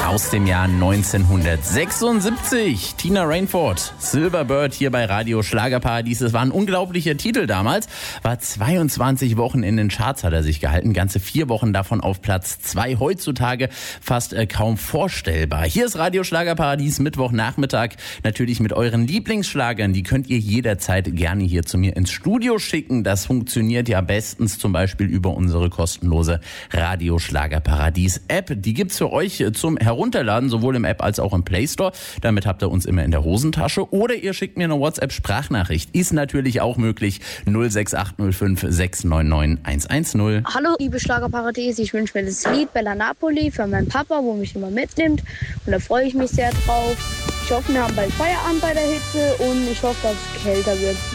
aus dem Jahr 1976. Tina Rainford, Silverbird hier bei Radio Schlagerparadies. Es war ein unglaublicher Titel damals. War 22 Wochen in den Charts hat er sich gehalten. Ganze 4 Wochen davon auf Platz 2. Heutzutage fast kaum vorstellbar. Hier ist Radio Schlagerparadies, Mittwochnachmittag. Natürlich mit euren Lieblingsschlagern. Die könnt ihr jederzeit gerne hier zu mir ins Studio schicken. Das funktioniert ja bestens zum Beispiel über unsere kostenlose Radio Schlagerparadies App. Die gibt's für euch zum Herunterladen, sowohl im App als auch im Play Store. Damit habt ihr uns immer in der Hosentasche. Oder ihr schickt mir eine WhatsApp-Sprachnachricht. Ist natürlich auch möglich. 06805 699 110. Hallo, liebe Schlagerparadies. Ich wünsche mir das Lied Bella Napoli für meinen Papa, wo mich immer mitnimmt. Und da freue ich mich sehr drauf. Ich hoffe, wir haben bald Feierabend bei der Hitze und ich hoffe, dass es kälter wird.